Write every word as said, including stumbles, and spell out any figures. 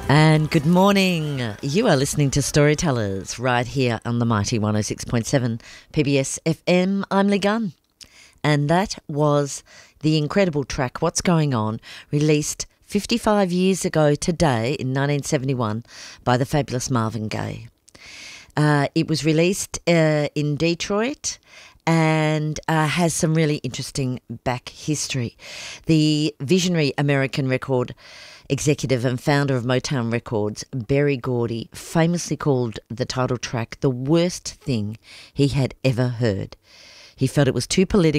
And good morning. You are listening to Storytellers right here on the mighty one oh six point seven P B S F M. I'm Lee Gunn. And that was the incredible track What's Going On, released fifty-five years ago today in nineteen seventy-one by the fabulous Marvin Gaye. Uh, it was released uh, in Detroit and uh, has some really interesting back history. The visionary American record executive and founder of Motown Records, Berry Gordy, famously called the title track the worst thing he had ever heard. He felt it was too political